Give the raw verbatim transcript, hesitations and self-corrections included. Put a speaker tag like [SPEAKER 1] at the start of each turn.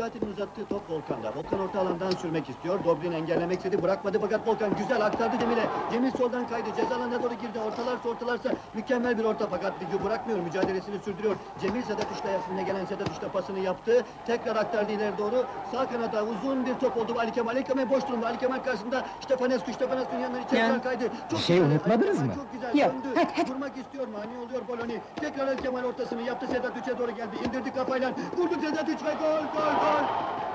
[SPEAKER 1] Necati'nin uzattığı top Volkan'da. Volkan orta alandan sürmek istiyor. Dobrin engellemek istedi, bırakmadı fakat Volkan güzel aktardı Cemil'e. Cemil soldan kaydı, ceza alanına doğru girdi. Ortalarsa ortalarsa mükemmel bir orta fakat Bigü bırakmıyor, mücadelesini sürdürüyor. Cemil Sedat Uç'ta yakınına gelen Sedat Uç'ta pasını yaptı. Tekrar aktardı ileri doğru. Sağ kanada uzun bir top oldu Ali Kemal. Ali Kemal boş durumda. Ali Kemal karşısında Stefanescu. Stefanescu'nun yanından içeri
[SPEAKER 2] Ya,
[SPEAKER 1] kaydı.
[SPEAKER 3] bir şey
[SPEAKER 1] güzel.
[SPEAKER 3] unutmadınız
[SPEAKER 1] Ali Kemal
[SPEAKER 3] mı?
[SPEAKER 1] Çok güzel
[SPEAKER 2] Yok,
[SPEAKER 1] döndü.
[SPEAKER 2] hadi, hadi.
[SPEAKER 1] Vurmak istiyor, mani oluyor Poloni. Tekrar Ali Kemal ortasını yaptı. Sedat Uç'a doğru geldi. İndirdi kafayla. Vurdu Sedat Uç ve gol gol gol.